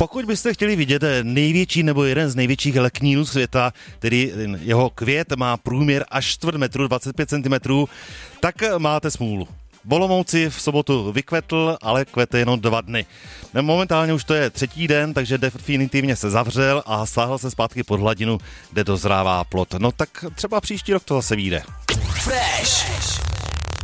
Pokud byste chtěli vidět největší nebo jeden z největších leknínů světa, tedy jeho květ má průměr až 4 metru, 25 cm, tak máte smůlu. V Olomouci v sobotu vykvetl, ale kvete jenom 2 dny. Momentálně už to je 3. den, takže definitivně se zavřel a stáhl se zpátky pod hladinu, kde dozrává plod. No tak třeba příští rok to zase vyjde. Fresh.